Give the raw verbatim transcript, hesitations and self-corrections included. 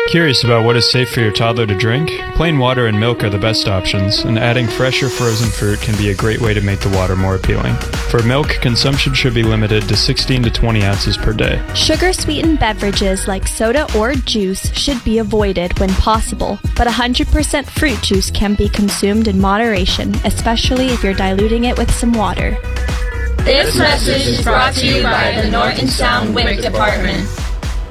Curious about what is safe for your toddler to drink? Plain water and milk are the best options, and adding fresh or frozen fruit can be a great way to make the water more appealing. For milk, consumption should be limited to sixteen to twenty ounces per day. Sugar-sweetened beverages like soda or juice should be avoided when possible, but one hundred percent fruit juice can be consumed in moderation, especially if you're diluting it with some water. This message is brought to you by the Norton Sound W I C Department.